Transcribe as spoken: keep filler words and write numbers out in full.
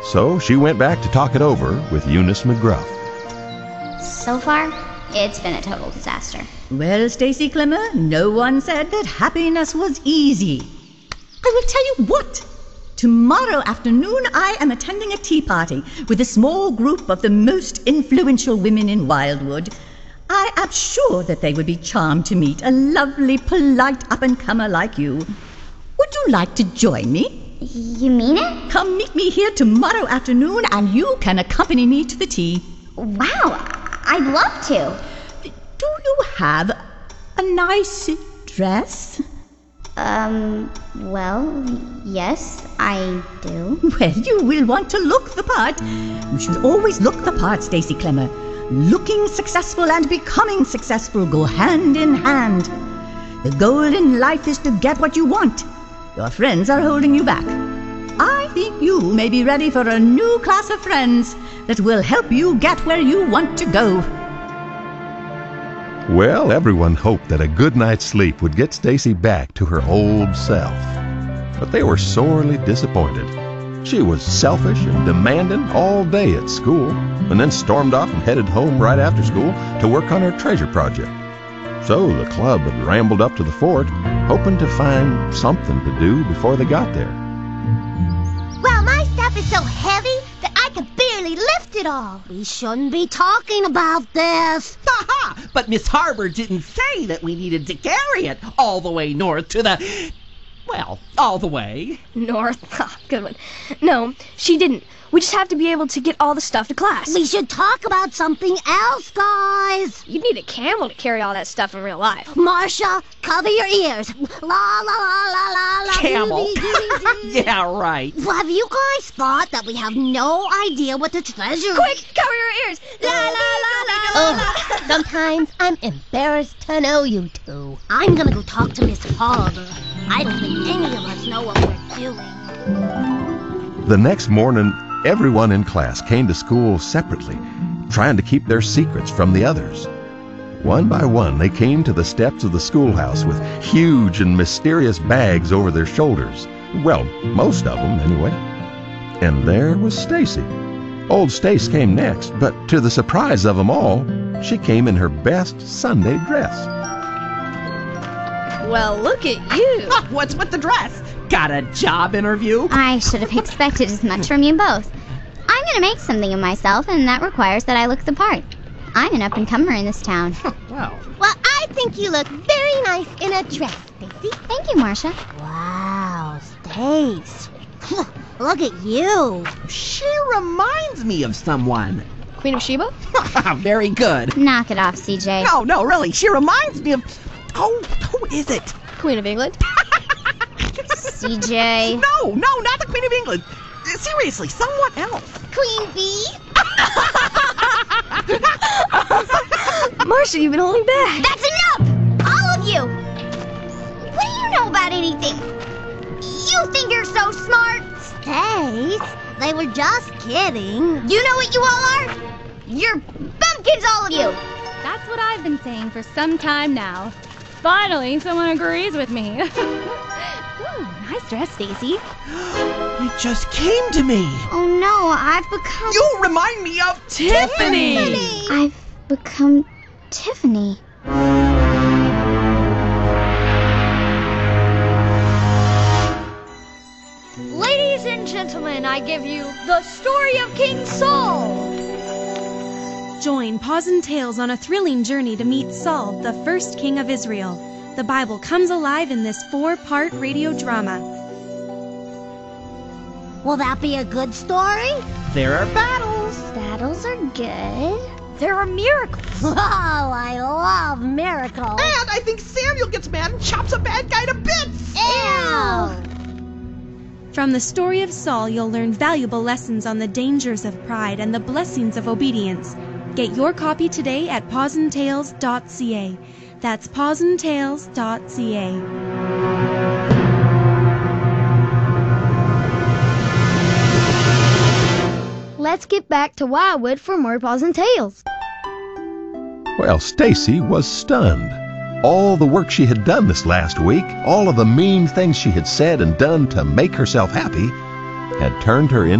So she went back to talk it over with Eunice McGruff. So far, it's been a total disaster. Well, Stacy Clemmer, no one said that happiness was easy. I will tell you what. Tomorrow afternoon, I am attending a tea party with a small group of the most influential women in Wildwood. I am sure that they would be charmed to meet a lovely, polite up-and-comer like you. Would you like to join me? You mean it? Come meet me here tomorrow afternoon, and you can accompany me to the tea. Wow, I'd love to. Do you have a nice dress? Um, well, yes, I do. Well, you will want to look the part. You should always look the part, Stacy Clemmer. Looking successful and becoming successful go hand in hand. The goal in life is to get what you want. Your friends are holding you back. I think you may be ready for a new class of friends that will help you get where you want to go. Well, everyone hoped that a good night's sleep would get Stacy back to her old self. But they were sorely disappointed. She was selfish and demanding all day at school, and then stormed off and headed home right after school to work on her treasure project. So the club had rambled up to the fort, hoping to find something to do before they got there. Well, my stuff is so heavy that I can barely lift it all. We shouldn't be talking about this. Ha ha! But Miss Harbor didn't say that we needed to carry it all the way north to the... Well, all the way. North? Ah, good one. No, she didn't. We just have to be able to get all the stuff to class. We should talk about something else, guys. You'd need a camel to carry all that stuff in real life. Marcia, cover your ears. La la la la la la. Camel. doo, doo, doo, doo. Yeah, right. Well, have you guys thought that we have no idea what the treasure Quick, is? cover your ears. La la la la la Oh, la. sometimes I'm embarrassed to know you two. I'm gonna go talk to Miss Harbor. I don't think any of us know what we're doing. The next morning, everyone in class came to school separately, trying to keep their secrets from the others. One by one, they came to the steps of the schoolhouse with huge and mysterious bags over their shoulders. Well, most of them, anyway. And there was Stacy. Old Stace came next, but to the surprise of them all, she came in her best Sunday dress. Well, look at you. Ah, what's with the dress? Got a job interview? I should have expected as much from you both. I'm going to make something of myself, and that requires that I look the part. I'm an up-and-comer in this town. Well, Well, I think you look very nice in a dress, Stacy. Thank you, Marcia. Wow, Stace. Look at you. she reminds me of someone. Queen of Sheba? Very good. Knock it off, C J. No, no, really, she reminds me of... Oh, who is it? Queen of England? C J. No, no, not the Queen of England. Seriously, someone else. Queen Bee. Marcia, you've been holding back. That's enough! All of you! What do you know about anything? You think you're so smart? Stace, they were just kidding. You know what you all are? You're bumpkins, all of you. That's what I've been saying for some time now. Finally, someone agrees with me. Ooh, nice dress, Stacy. It just came to me. Oh no, I've become... You remind me of Tiffany. I've become Tiffany. Ladies and gentlemen, I give you the story of King Saul. Join Paws and Tales on a thrilling journey to meet Saul, the first king of Israel. The Bible comes alive in this four-part radio drama. Will that be a good story? There are battles. Battles are good. There are miracles. Oh, I love miracles. And I think Samuel gets mad and chops a bad guy to bits. Ew! From the story of Saul, you'll learn valuable lessons on the dangers of pride and the blessings of obedience. Get your copy today at paws and tales dot c a. That's paws and tales dot c a. Let's get back to Wildwood for more Paws and Tales. Well, Stacy was stunned. All the work she had done this last week, all of the mean things she had said and done to make herself happy, had turned her into